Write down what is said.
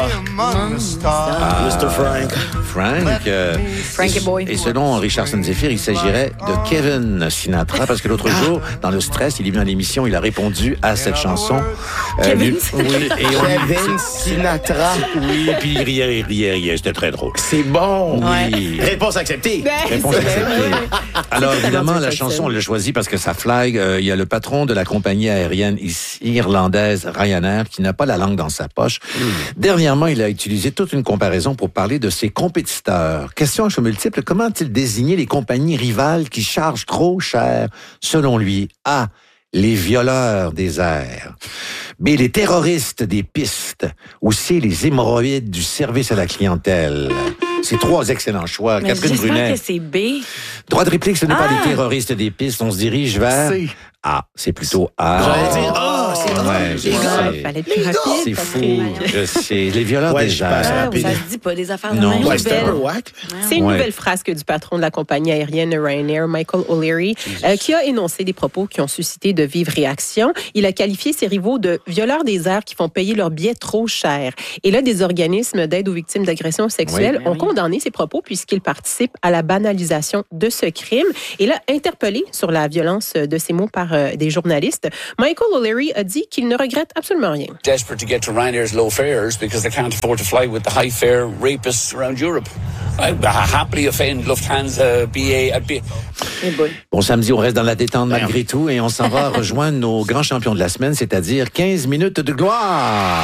Mr. Frank. Frankie Boy. Et selon Richardson Zephyr, il s'agirait de Kevin Sinatra, parce que l'autre jour, dans le stress, il est venu à l'émission, il a répondu à cette chanson. Kevin Kevin Sinatra. Oui, puis il riait, c'était très drôle. C'est bon. Oui. Réponse acceptée. Réponse acceptée. Alors, évidemment, la chanson, on l'a choisie parce que ça flag. Il y a le patron de la compagnie aérienne irlandaise Ryanair qui n'a pas la langue dans sa poche. Dernièrement, il a utilisé toute une comparaison pour parler de ses compétiteurs. Question à choix multiple, comment a-t-il désigné les compagnies rivales qui chargent trop cher, selon lui? A. Les violeurs des airs. B. Les terroristes des pistes. Ou C. Les hémorroïdes du service à la clientèle. C'est trois excellents choix. Mais Catherine Brunet. j'espère que c'est B. Droit de réplique, ce n'est pas les terroristes des pistes. On se dirige vers... C. A. C'est plutôt A. J'allais dire, c'est drôle. Ouais, je Il sais. fallait être plus rapide. C'est fou. Je sais. Les violeurs Ouais, des je suis pas airs. rapide. Ça se dit pas des affaires Non. de même. Ouais, c'était un peu Nouvelle. whack. C'est une Ouais. nouvelle frasque du patron de la compagnie aérienne Ryanair, Michael O'Leary, qui a énoncé des propos qui ont suscité de vives réactions. Il a qualifié ses rivaux de violeurs des airs qui font payer leurs billets trop cher. Et là, des organismes d'aide aux victimes d'agressions sexuelles ont condamné ces propos puisqu'ils participent à la banalisation de ce crime. Et là, interpellé sur la violence de ces mots par des journalistes, Michael O'Leary a dit qu'il ne regrette absolument rien. Desperate to get to Ryanair's low fares because they can't afford to fly with the high fare rapists around Europe. I happily offend Lufthansa, BA. Bon, samedi, on reste dans la détente malgré tout et on s'en va rejoindre nos grands champions de la semaine, c'est-à-dire 15 minutes de gloire.